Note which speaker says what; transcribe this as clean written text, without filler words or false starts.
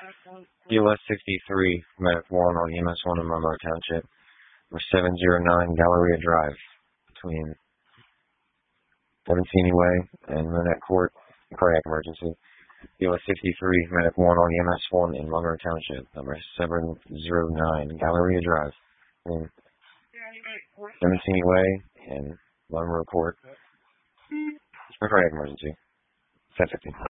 Speaker 1: US 63, Medic 1 on EMS 1 in Monroe Township. Number 709 Galleria Drive between Bonancini Way and Monette Court. Cardiac emergency. US 63, Medic 1 on EMS 1 in Monroe Township. Number 709 Galleria Drive between Bonancini Way and Monroe Court. Cardiac emergency. 1050.